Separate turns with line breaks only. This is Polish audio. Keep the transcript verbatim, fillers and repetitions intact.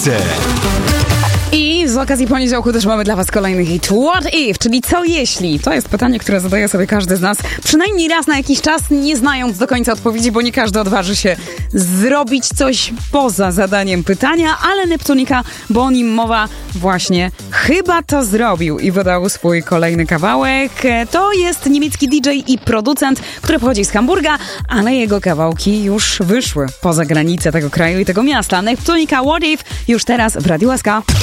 I z okazji poniedziałku też mamy dla was kolejny hit What If, czyli co jeśli? To jest pytanie, które zadaje sobie każdy z nas przynajmniej raz na jakiś czas, nie znając do końca odpowiedzi, bo nie każdy odważy się zrobić coś poza zadaniem pytania, ale Neptunika, bo o nim mowa, właśnie chyba to zrobił i wydał swój kolejny kawałek. To jest niemiecki D J i producent, który pochodzi z Hamburga, ale jego kawałki już wyszły poza granice tego kraju i tego miasta. Neptunika What If już teraz w Radiu S K.